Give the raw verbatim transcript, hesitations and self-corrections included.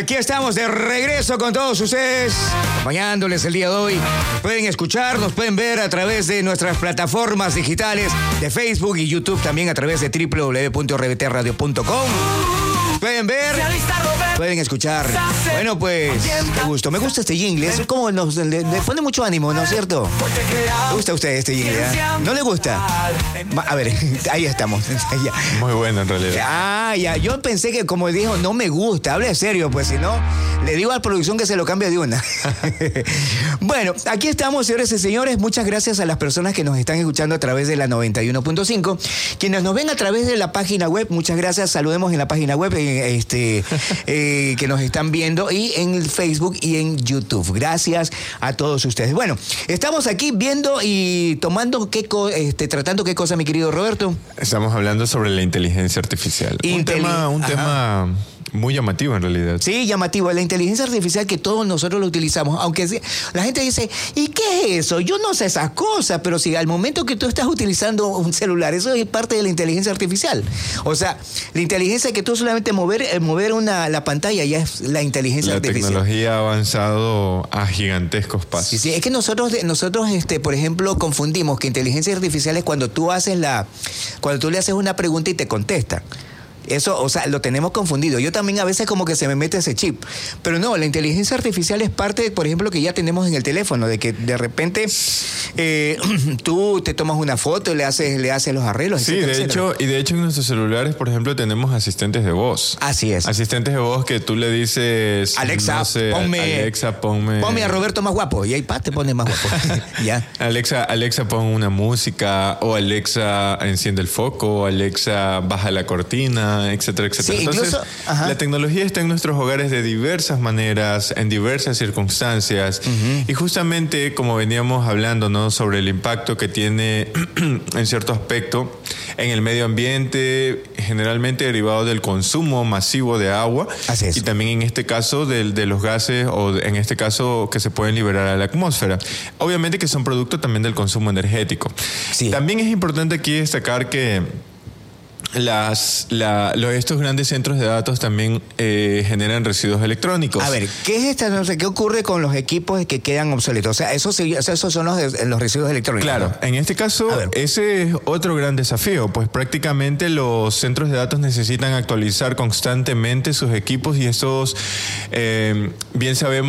Aquí estamos de regreso con todos ustedes, acompañándoles el día de hoy. Pueden escuchar, nos pueden ver a través de nuestras plataformas digitales de Facebook y YouTube, también a través de w w w punto r b t radio punto com. Pueden ver, pueden escuchar. Bueno, pues, qué gusto. Me gusta este jingle. Es como nos le, le pone mucho ánimo, ¿no es cierto? ¿Le gusta a usted este jingle? ¿Eh? ¿No le gusta? A ver, ahí estamos. Muy bueno, en realidad. Ah, ya. Yo pensé que, como dijo, no me gusta. Hable serio, pues, si no, le digo a la producción que se lo cambie de una. Bueno, aquí estamos, señores y señores. Muchas gracias a las personas que nos están escuchando a través de la noventa y uno punto cinco. Quienes nos ven a través de la página web, muchas gracias. Saludemos en la página web. Este, eh, que nos están viendo, y en el Facebook y en YouTube. Gracias a todos ustedes. Bueno, estamos aquí viendo y tomando qué co este, tratando qué cosa, mi querido Roberto. Estamos hablando sobre la inteligencia artificial. Inteli un tema, un tema muy llamativo en realidad. Sí, llamativo. La inteligencia artificial, que todos nosotros lo utilizamos, aunque la gente dice, ¿y qué es eso? Yo no sé esas cosas, pero si al momento que tú estás utilizando un celular, eso es parte de la inteligencia artificial. O sea, la inteligencia que tú solamente mover, mover una, la pantalla ya es la inteligencia la artificial. La tecnología ha avanzado a gigantescos pasos. Sí, sí, es que nosotros, nosotros este, por ejemplo, confundimos que inteligencia artificial es cuando tú haces la, cuando tú le haces una pregunta y te contesta. Eso, o sea, lo tenemos confundido. Yo también a veces como que se me mete ese chip. Pero no, la inteligencia artificial es parte, por ejemplo, que ya tenemos en el teléfono, de que de repente eh, tú te tomas una foto y le haces, le haces los arreglos. Sí, etcétera, de etcétera. hecho, y de hecho en nuestros celulares, por ejemplo, tenemos asistentes de voz. Así es. Asistentes de voz que tú le dices, Alexa, no sé, ponme, Alexa, ponme, ponme a Roberto más guapo. Y ahí pa, te pone más guapo. Ya. Alexa, Alexa, pon una música, o Alexa, enciende el foco, o Alexa, baja la cortina, etcétera, etcétera. Sí, Entonces, incluso, la tecnología está en nuestros hogares de diversas maneras, en diversas circunstancias. Uh-huh. Y justamente, como veníamos hablando, ¿no?, sobre el impacto que tiene en cierto aspecto en el medio ambiente, generalmente derivado del consumo masivo de agua. Así es. Y también en este caso de, de los gases, o en este caso que se pueden liberar a la atmósfera. Obviamente que son producto también del consumo energético. Sí. También es importante aquí destacar que Las, la, los, estos grandes centros de datos también eh, generan residuos electrónicos. A ver, ¿qué es esta? No sé, ¿qué ocurre con los equipos que quedan obsoletos? O sea, esos, o sea, esos son los, los residuos electrónicos. Claro, ¿no? En este caso, ese es otro gran desafío, pues prácticamente los centros de datos necesitan actualizar constantemente sus equipos, y estos, eh, bien sabemos